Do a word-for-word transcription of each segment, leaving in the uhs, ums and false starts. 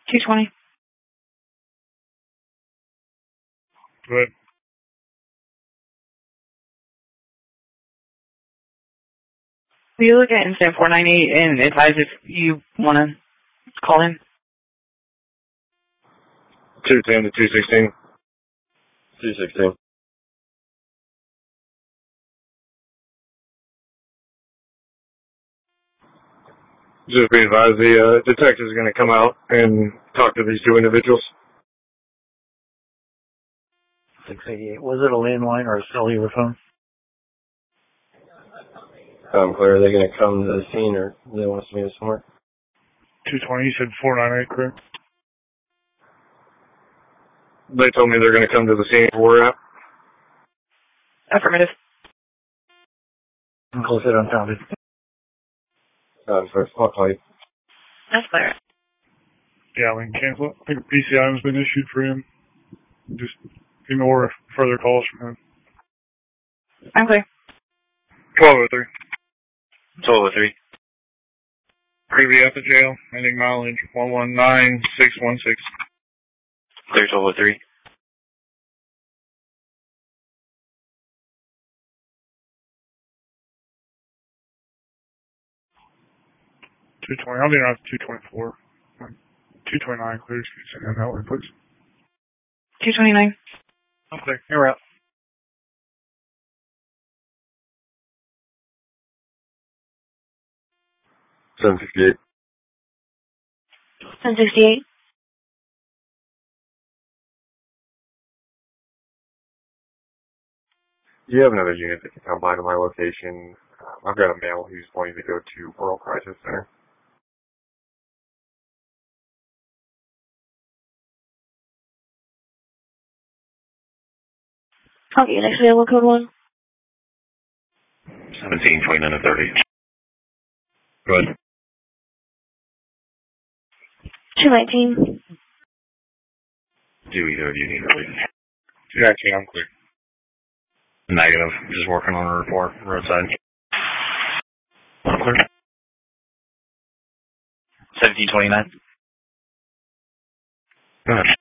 two twenty. Good. Will you look at incident four ninety and advise if you want to call in? two ten to two sixteen. two sixteen. Just be advised, the uh, detective is going to come out and talk to these two individuals. six eighty-eight. Was it a landline or a cellular phone? I'm clear. Are they going to come to the scene or do they want us to meet us somewhere? two twenty, you said four ninety-eight, correct? They told me they're going to come to the scene where we're at. Affirmative. I'm close it unfounded. Um, first, I'll call you. That's clear. Yeah, we can cancel it. I think a P C I has been issued for him. Just ignore further calls from him. I'm clear. twelve oh three. twelve oh three. Preview at the jail. Ending mileage one one nine six one six. Clear twelve oh three. two twenty. I'll be around two twenty-four. two twenty-nine clears. Can you send that that way, please? two twenty-nine. Okay, you're out. seven sixty-eight. ten sixty-eight. Do you have another unit that can come by to my location? Um, I've got a male who's wanting to go to World Crisis Center. Okay, next available code one. seventeen twenty-nine to thirty. Go ahead. two nineteen. Do either of you need relief? two nineteen, I'm clear. Negative. Just working on a report. Roadside. I'm clear. seventeen twenty-nine. Go ahead.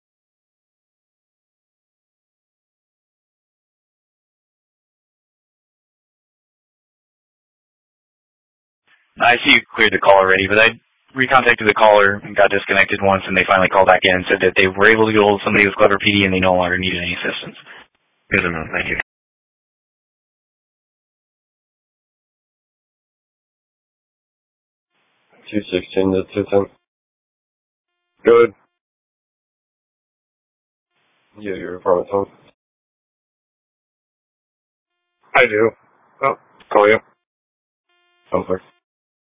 I see you cleared the call already, but I recontacted the caller and got disconnected once, and they finally called back in and said that they were able to get hold of somebody with Clever P D and they no longer needed any assistance. Good enough. Thank you. two sixteen to two ten. Good. You have your apartment phone? I do. Oh, call you. Over.